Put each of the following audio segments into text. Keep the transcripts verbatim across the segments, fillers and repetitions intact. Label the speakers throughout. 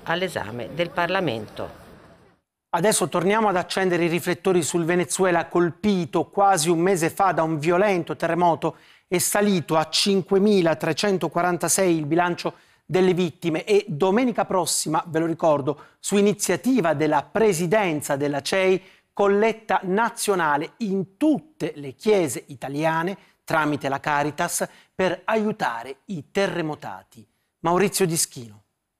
Speaker 1: all'esame del Parlamento.
Speaker 2: Adesso torniamo ad accendere i riflettori sul Venezuela, colpito quasi un mese fa da un violento terremoto. È salito a cinquemilatrecentoquarantasei il bilancio delle vittime e domenica prossima, ve lo ricordo, su iniziativa della Presidenza della C E I, colletta nazionale in tutte le chiese italiane tramite la Caritas per aiutare i terremotati. Maurizio Dischino.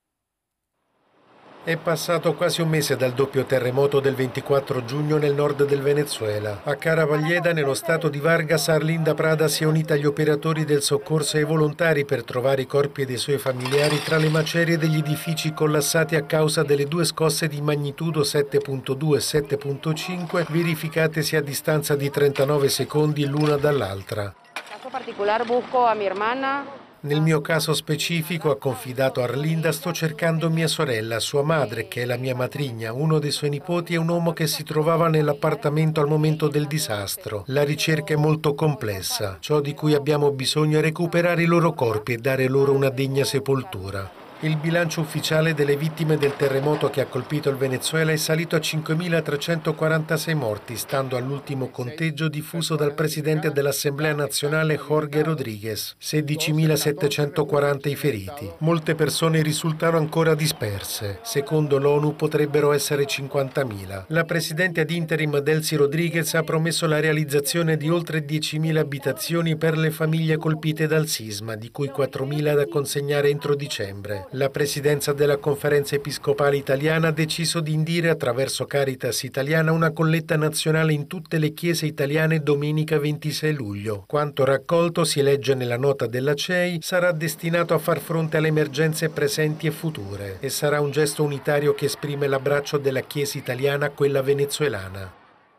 Speaker 3: È passato quasi un mese dal doppio terremoto del ventiquattro giugno nel nord del Venezuela. A Caravalleda, nello stato di Vargas, Arlinda Prada si è unita agli operatori del soccorso e ai volontari per trovare i corpi dei suoi familiari tra le macerie degli edifici collassati a causa delle due scosse di magnitudo sette virgola due e sette virgola cinque verificatesi a distanza di trentanove secondi l'una dall'altra.
Speaker 4: In caso particolare busco a mia hermana.
Speaker 3: Nel mio caso specifico, ha confidato Arlinda, sto cercando mia sorella, sua madre, che è la mia matrigna, uno dei suoi nipoti e un uomo che si trovava nell'appartamento al momento del disastro. La ricerca è molto complessa. Ciò di cui abbiamo bisogno è recuperare i loro corpi e dare loro una degna sepoltura. Il bilancio ufficiale delle vittime del terremoto che ha colpito il Venezuela è salito a cinquemilatrecentoquarantasei morti, stando all'ultimo conteggio diffuso dal presidente dell'Assemblea nazionale Jorge Rodríguez, sedicimilasettecentoquaranta i feriti. Molte persone risultano ancora disperse. Secondo l'ONU potrebbero essere cinquantamila. La presidente ad interim Delcy Rodríguez ha promesso la realizzazione di oltre diecimila abitazioni per le famiglie colpite dal sisma, di cui quattromila da consegnare entro dicembre. La presidenza della Conferenza Episcopale Italiana ha deciso di indire attraverso Caritas Italiana una colletta nazionale in tutte le chiese italiane domenica ventisei luglio. Quanto raccolto, si legge nella nota della C E I, sarà destinato a far fronte alle emergenze presenti e future e sarà un gesto unitario che esprime l'abbraccio della Chiesa italiana a quella venezuelana.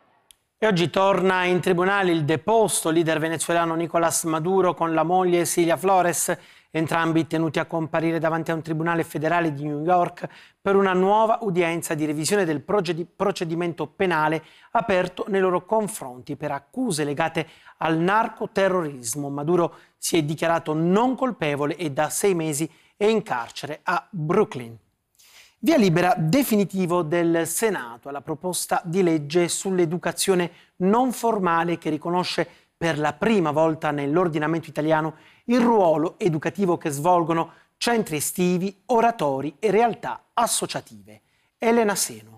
Speaker 2: E oggi torna in tribunale il deposto leader venezuelano Nicolás Maduro con la moglie Cilia Flores, entrambi tenuti a comparire davanti a un tribunale federale di New York per una nuova udienza di revisione del procedimento penale aperto nei loro confronti per accuse legate al narcoterrorismo. Maduro si è dichiarato non colpevole e da sei mesi è in carcere a Brooklyn. Via libera definitivo del Senato alla proposta di legge sull'educazione non formale che riconosce per la prima volta nell'ordinamento italiano il ruolo educativo che svolgono centri estivi, oratori e realtà associative. Elena Seno.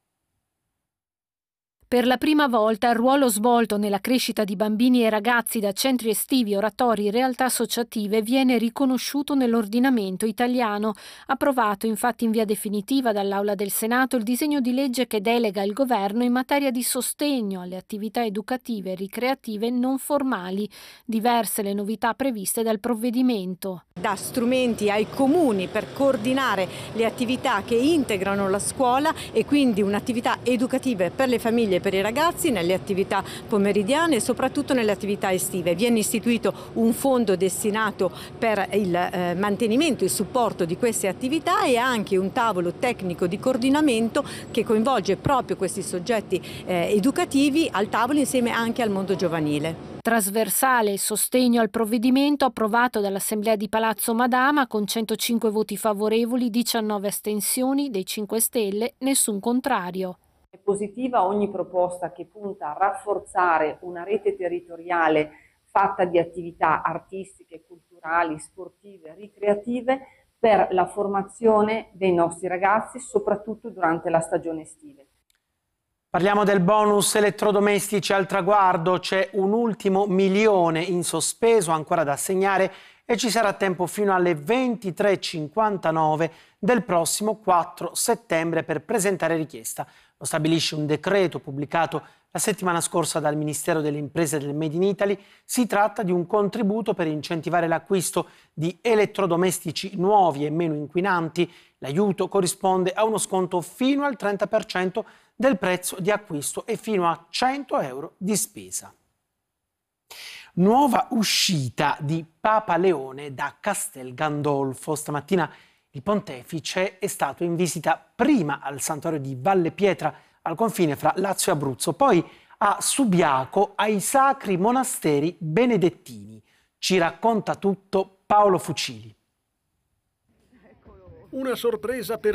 Speaker 5: Per la prima volta il ruolo svolto nella crescita di bambini e ragazzi da centri estivi, oratori e realtà associative viene riconosciuto nell'ordinamento italiano. Approvato infatti in via definitiva dall'Aula del Senato il disegno di legge che delega il governo in materia di sostegno alle attività educative e ricreative non formali. Diverse le novità previste dal provvedimento.
Speaker 6: Dà strumenti ai comuni per coordinare le attività che integrano la scuola e quindi un'attività educative per le famiglie e per i ragazzi nelle attività pomeridiane e soprattutto nelle attività estive. Viene istituito un fondo destinato per il eh, mantenimento e il supporto di queste attività e anche un tavolo tecnico di coordinamento che coinvolge proprio questi soggetti eh, educativi al tavolo insieme anche al mondo giovanile.
Speaker 5: Trasversale il sostegno al provvedimento approvato dall'Assemblea di Palazzo Madama con centocinque voti favorevoli, diciannove astensioni dei cinque Stelle, nessun contrario.
Speaker 7: È positiva ogni proposta che punta a rafforzare una rete territoriale fatta di attività artistiche, culturali, sportive, ricreative per la formazione dei nostri ragazzi, soprattutto durante la stagione estiva.
Speaker 2: Parliamo del bonus elettrodomestici al traguardo, c'è un ultimo milione in sospeso ancora da assegnare e ci sarà tempo fino alle ventitré e cinquantanove del prossimo quattro settembre per presentare richiesta. Lo stabilisce un decreto pubblicato la settimana scorsa dal Ministero delle Imprese del Made in Italy. Si tratta di un contributo per incentivare l'acquisto di elettrodomestici nuovi e meno inquinanti. L'aiuto corrisponde a uno sconto fino al trenta per cento del prezzo di acquisto e fino a cento euro di spesa. Nuova uscita di Papa Leone da Castel Gandolfo. Stamattina il pontefice è stato in visita prima al santuario di Valle Pietra, al confine fra Lazio e Abruzzo, poi a Subiaco, ai sacri monasteri benedettini. Ci racconta tutto Paolo Fucili.
Speaker 8: Una sorpresa per